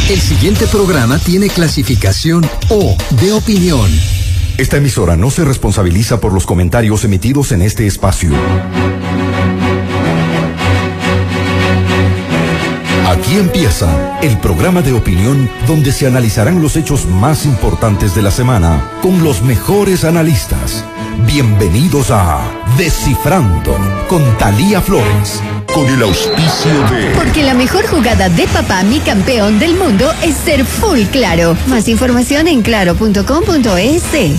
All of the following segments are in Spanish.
El siguiente programa tiene clasificación O de opinión. Esta emisora no se responsabiliza por los comentarios emitidos en este espacio. Aquí empieza el programa de opinión donde se analizarán los hechos más importantes de la semana con los mejores analistas. Bienvenidos a Descifrando con Thalía Flores. Con el auspicio de... Porque la mejor jugada de papá, mi campeón del mundo, es ser full claro. Más información en claro.com.es.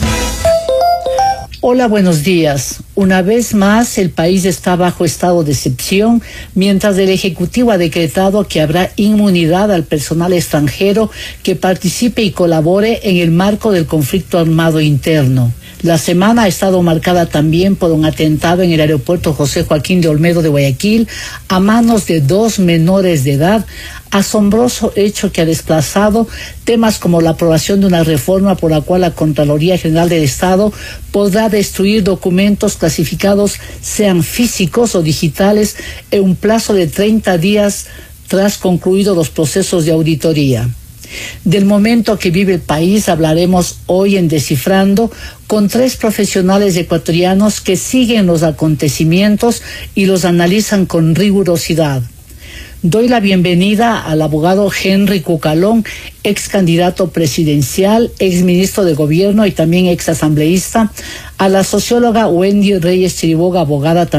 Hola, buenos días. Una vez más, el país está bajo estado de excepción, mientras el Ejecutivo ha decretado que habrá inmunidad al personal extranjero que participe y colabore en el marco del conflicto armado interno. La semana ha estado marcada también por un atentado en el aeropuerto José Joaquín de Olmedo de Guayaquil a manos de 2 menores de edad, asombroso hecho que ha desplazado temas como la aprobación de una reforma por la cual la Contraloría General del Estado podrá destruir documentos clasificados, sean físicos o digitales, en un plazo de 30 días tras concluidos los procesos de auditoría. Del momento que vive el país hablaremos hoy en Descifrando con 3 profesionales ecuatorianos que siguen los acontecimientos y los analizan con rigurosidad. Doy la bienvenida al abogado Henry Cucalón, ex candidato presidencial, ex ministro de gobierno y también ex asambleísta, a la socióloga Wendy Reyes Chiriboga, abogada también.